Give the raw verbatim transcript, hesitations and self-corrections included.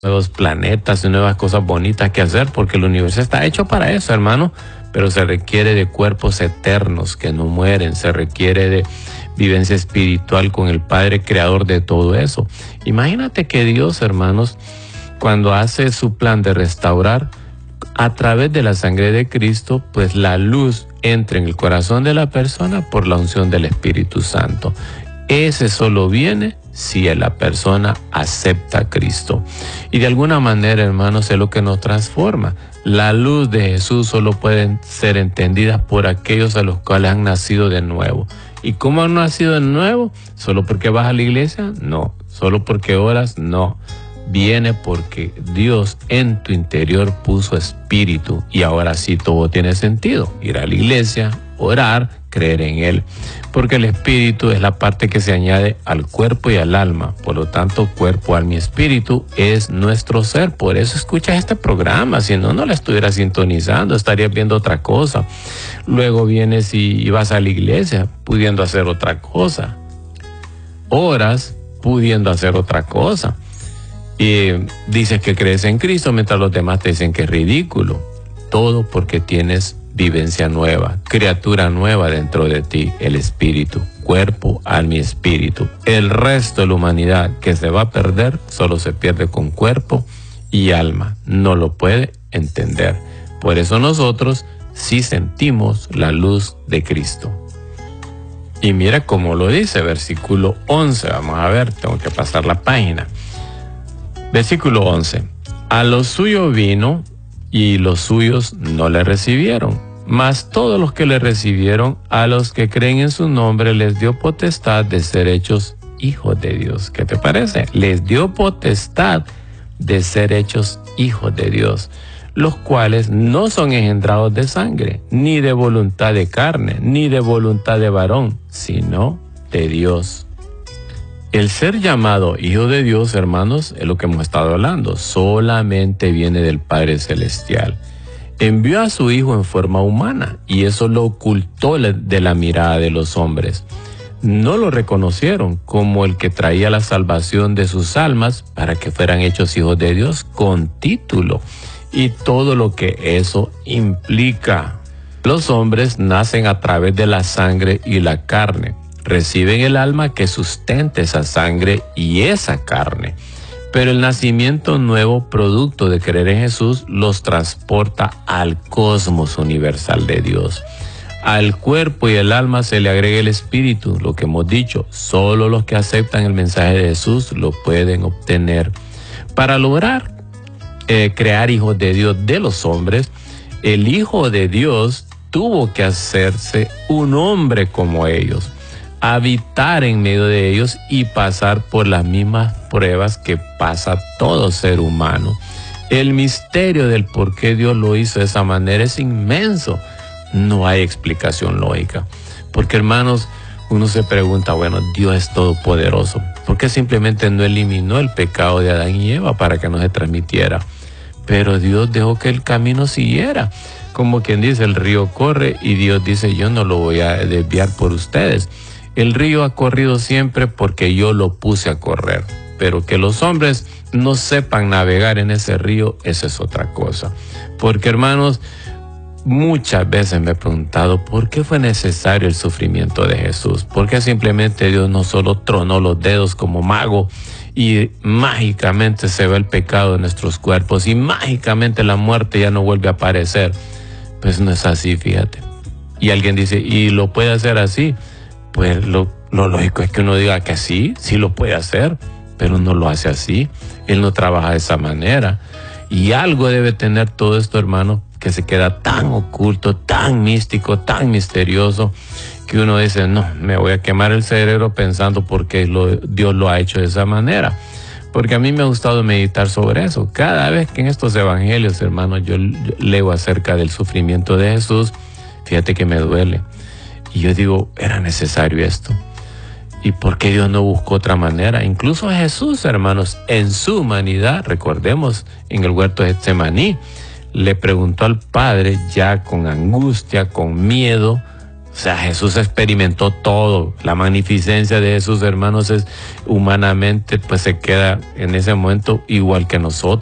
nuevos planetas y nuevas cosas bonitas que hacer, porque el universo está hecho para eso, hermano, pero se requiere de cuerpos eternos que no mueren, se requiere de vivencia espiritual con el Padre creador de todo eso. Imagínate que Dios, hermanos, cuando hace su plan de restaurar, a través de la sangre de Cristo, pues la luz entra en el corazón de la persona por la unción del Espíritu Santo. Ese solo viene si la persona acepta a Cristo. Y de alguna manera, hermanos, es lo que nos transforma. La luz de Jesús solo puede ser entendida por aquellos a los cuales han nacido de nuevo. ¿Y cómo han nacido de nuevo? ¿Solo porque vas a la iglesia? No. ¿Solo porque oras? No. Viene porque Dios en tu interior puso espíritu, y ahora sí todo tiene sentido. Ir a la iglesia, orar, creer en Él, porque el espíritu es la parte que se añade al cuerpo y al alma. Por lo tanto, cuerpo, alma y espíritu es nuestro ser. Por eso escuchas este programa. Si no, no la estuvieras sintonizando, estarías viendo otra cosa. Luego vienes y vas a la iglesia pudiendo hacer otra cosa. Oras pudiendo hacer otra cosa. Y dices que crees en Cristo mientras los demás te dicen que es ridículo. Todo porque tienes vivencia nueva, criatura nueva dentro de ti, el espíritu, cuerpo, alma y espíritu. El resto de la humanidad que se va a perder solo se pierde con cuerpo y alma. No lo puede entender. Por eso nosotros sí sentimos la luz de Cristo. Y mira cómo lo dice, versículo once. Vamos a ver, tengo que pasar la página. Versículo once. A los suyos vino, y los suyos no le recibieron. Mas todos los que le recibieron, a los que creen en su nombre, les dio potestad de ser hechos hijos de Dios. ¿Qué te parece? Les dio potestad de ser hechos hijos de Dios, los cuales no son engendrados de sangre, ni de voluntad de carne, ni de voluntad de varón, sino de Dios. El ser llamado hijo de Dios, hermanos, es lo que hemos estado hablando. Solamente viene del Padre Celestial. Envió a su Hijo en forma humana, y eso lo ocultó de la mirada de los hombres. No lo reconocieron como el que traía la salvación de sus almas para que fueran hechos hijos de Dios con título y todo lo que eso implica. Los hombres nacen a través de la sangre y la carne. Reciben el alma que sustenta esa sangre y esa carne. Pero el nacimiento nuevo, producto de creer en Jesús, los transporta al cosmos universal de Dios. Al cuerpo y el alma se le agrega el espíritu, lo que hemos dicho. Solo los que aceptan el mensaje de Jesús lo pueden obtener. Para lograr eh, crear hijos de Dios de los hombres, el Hijo de Dios tuvo que hacerse un hombre como ellos, habitar en medio de ellos y pasar por las mismas pruebas que pasa todo ser humano. El misterio del por qué Dios lo hizo de esa manera es inmenso. No hay explicación lógica. Porque, hermanos, uno se pregunta, bueno, Dios es todopoderoso. ¿Por qué simplemente no eliminó el pecado de Adán y Eva para que no se transmitiera? Pero Dios dejó que el camino siguiera. Como quien dice, el río corre y Dios dice, yo no lo voy a desviar por ustedes. El río ha corrido siempre porque yo lo puse a correr. Pero que los hombres no sepan navegar en ese río, esa es otra cosa. Porque, hermanos, muchas veces me he preguntado por qué fue necesario el sufrimiento de Jesús. ¿Por qué simplemente Dios no solo tronó los dedos como mago y mágicamente se va el pecado de nuestros cuerpos y mágicamente la muerte ya no vuelve a aparecer? Pues no es así, fíjate. Y alguien dice, ¿y lo puede hacer así? Pues lo, lo lógico es que uno diga que sí, sí lo puede hacer, pero no lo hace así. Él no trabaja de esa manera. Y algo debe tener todo esto, hermano, que se queda tan oculto, tan místico, tan misterioso, que uno dice, no, me voy a quemar el cerebro pensando por qué lo, Dios lo ha hecho de esa manera. Porque a mí me ha gustado meditar sobre eso. Cada vez que en estos evangelios, hermano, yo leo acerca del sufrimiento de Jesús, fíjate que me duele. Y yo digo, ¿era necesario esto? ¿Y por qué Dios no buscó otra manera? Incluso Jesús, hermanos, en su humanidad, recordemos, en el huerto de Getsemaní, le preguntó al Padre, ya con angustia, con miedo, O sea, Jesús experimentó todo. La magnificencia de Jesús, hermanos, es humanamente, pues se queda en ese momento igual que nosotros.